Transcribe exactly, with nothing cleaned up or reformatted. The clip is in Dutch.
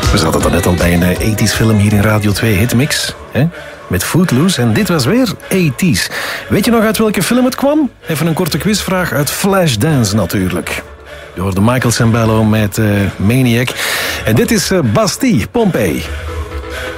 We zaten dan net al bij een eighties film hier in Radio twee Hitmix. Hè? Met Footloose. En dit was weer eighties. Weet je nog uit welke film het kwam? Even een korte quizvraag uit Flashdance natuurlijk. Je hoorde Michael Sembello met uh, Maniac. En dit is uh, Bastille, Pompeii.